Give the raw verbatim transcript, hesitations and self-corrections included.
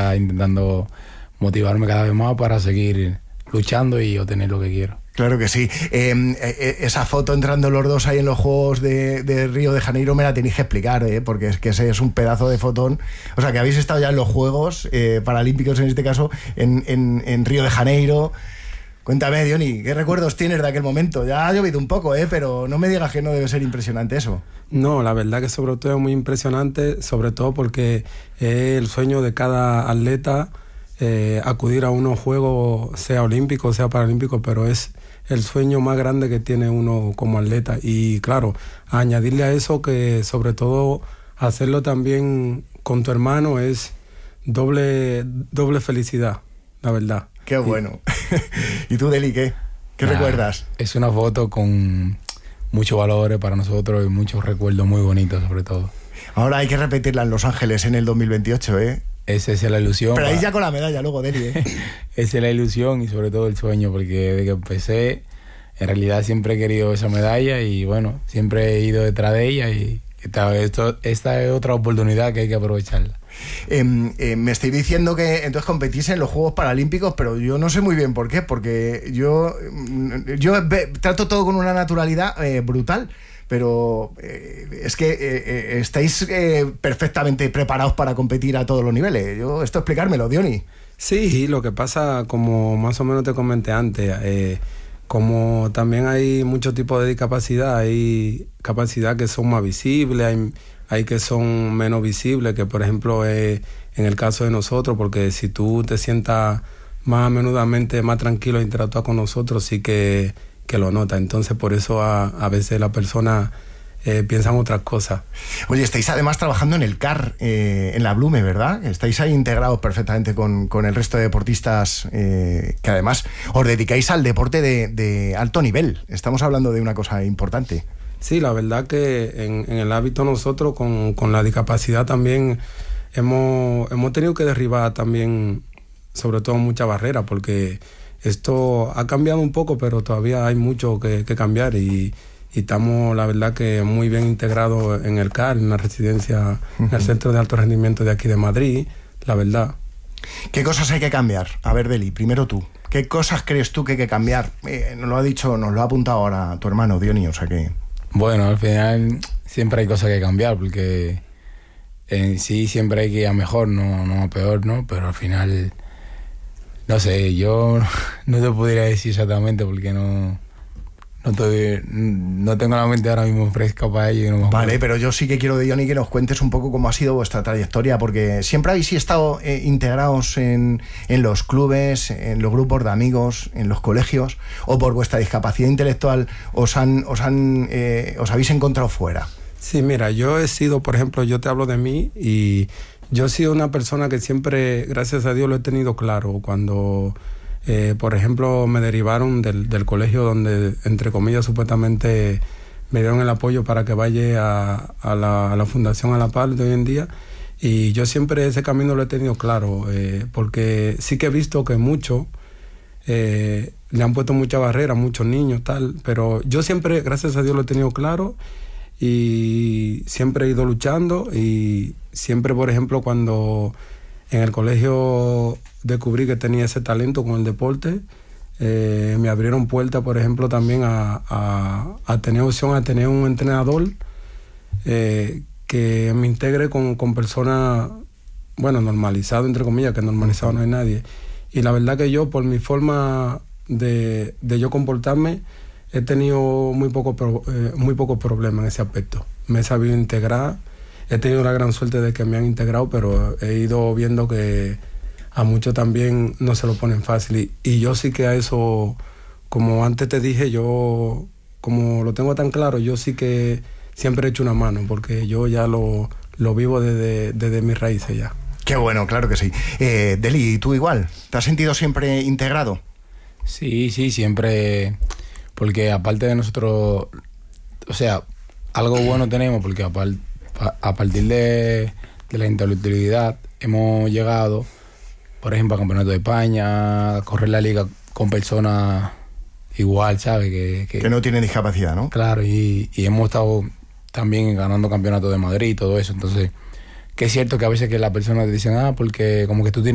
está intentando motivarme cada vez más para seguir luchando y obtener lo que quiero. Claro que sí. Eh, eh, esa foto entrando los dos ahí en los Juegos de, de Río de Janeiro me la tenéis que explicar, ¿eh? Porque es que ese es un pedazo de fotón. O sea, que habéis estado ya en los Juegos eh, Paralímpicos, en este caso, en, en, en Río de Janeiro. Cuéntame, Diony, ¿qué recuerdos tienes de aquel momento? Ya ha llovido un poco, ¿eh? Pero no me digas que no debe ser impresionante eso. No, la verdad que sobre todo es muy impresionante, sobre todo porque es el sueño de cada atleta eh, acudir a unos Juegos, sea olímpicos, sea paralímpicos, pero es el sueño más grande que tiene uno como atleta. Y claro, añadirle a eso que sobre todo hacerlo también con tu hermano es doble, doble felicidad, la verdad. Qué bueno. ¿Y, ¿Y tú, Deli, qué? ¿Qué nah, recuerdas? Es una foto con muchos valores para nosotros y muchos recuerdos muy bonitos, sobre todo. Ahora hay que repetirla en Los Ángeles en el dos mil veintiocho, ¿eh? Esa es la ilusión. Pero ahí para... ya con la medalla luego, Deli, ¿eh? Esa es la ilusión y sobre todo el sueño, porque desde que empecé, en realidad siempre he querido esa medalla y bueno, siempre he ido detrás de ella y esta, esto, esta es otra oportunidad que hay que aprovecharla. Eh, eh, me estoy diciendo que entonces competís en los Juegos Paralímpicos, pero yo no sé muy bien por qué, porque yo, yo ve, trato todo con una naturalidad eh, brutal, pero eh, es que eh, estáis eh, perfectamente preparados para competir a todos los niveles. Yo, esto explicármelo, Diony. Sí, lo que pasa, como más o menos te comenté antes, eh, como también hay muchos tipos de discapacidad, hay capacidad que son más visibles, hay hay que son menos visibles, que por ejemplo eh, en el caso de nosotros, porque si tú te sientas más menudamente, más tranquilo e interactúas con nosotros, sí que, que lo notas. Entonces por eso a, a veces las personas eh, piensan otras cosas. Oye, estáis además trabajando en el C A R, eh, en la Blume, ¿verdad? Estáis ahí integrados perfectamente con, con el resto de deportistas, eh, que además os dedicáis al deporte de, de alto nivel. Estamos hablando de una cosa importante. Sí, la verdad que en, en el hábito nosotros con, con la discapacidad también hemos, hemos tenido que derribar también sobre todo muchas barreras, porque esto ha cambiado un poco, pero todavía hay mucho que, que cambiar y, y estamos la verdad que muy bien integrados en el C A R, en la residencia, uh-huh. en el Centro de Alto Rendimiento de aquí de Madrid, la verdad. ¿Qué cosas hay que cambiar? A ver, Deli, primero tú. ¿Qué cosas crees tú que hay que cambiar? Eh, nos lo ha dicho, nos lo ha apuntado ahora tu hermano, Diony, o sea que... Bueno, al final siempre hay cosas que cambiar, porque en sí siempre hay que ir a mejor, no, no a peor, ¿no? Pero al final, no sé, yo no te podría decir exactamente porque no... No, estoy, no tengo la mente ahora mismo fresca para ello. No me vale, pero yo sí que quiero, Diony, que nos cuentes un poco cómo ha sido vuestra trayectoria, porque siempre habéis estado eh, integrados en, en los clubes, en los grupos de amigos, en los colegios, o por vuestra discapacidad intelectual os han, os han, eh, os habéis encontrado fuera. Sí, mira, yo he sido, por ejemplo, yo te hablo de mí y yo he sido una persona que siempre, gracias a Dios, lo he tenido claro. Cuando... Eh, por ejemplo, me derivaron del, del colegio donde, entre comillas, supuestamente me dieron el apoyo para que vaya a, a, la, a la Fundación A la Par de hoy en día. Y yo siempre ese camino lo he tenido claro, eh, porque sí que he visto que muchos eh, le han puesto muchas barreras, muchos niños, tal, pero yo siempre, gracias a Dios, lo he tenido claro y siempre he ido luchando y siempre, por ejemplo, cuando en el colegio descubrí que tenía ese talento con el deporte, eh, me abrieron puertas, por ejemplo, también a, a, a tener opción a tener un entrenador eh, que me integre con, con personas, bueno, normalizado, entre comillas, que normalizado no hay nadie. Y la verdad que yo, por mi forma de, de yo comportarme, he tenido muy poco, eh, muy pocos problemas en ese aspecto. Me he sabido integrar, he tenido la gran suerte de que me han integrado, pero he ido viendo que a muchos también no se lo ponen fácil. Y, y yo sí que a eso, como antes te dije, yo, como lo tengo tan claro, yo sí que siempre he hecho una mano, porque yo ya lo, lo vivo desde, desde mis raíces ya. Qué bueno, claro que sí. Eh, Deli, ¿y tú igual? ¿Te has sentido siempre integrado? Sí, sí, siempre, porque aparte de nosotros, o sea, algo bueno tenemos, porque a, par, a partir de, de la intelectualidad hemos llegado, por ejemplo, a Campeonato de España, a correr la liga con personas igual, ¿sabes? Que, que, que no tienen discapacidad, ¿no? Claro, y, y hemos estado también ganando campeonatos de Madrid y todo eso. Entonces, que es cierto que a veces que las personas te dicen, ah, porque como que tú tienes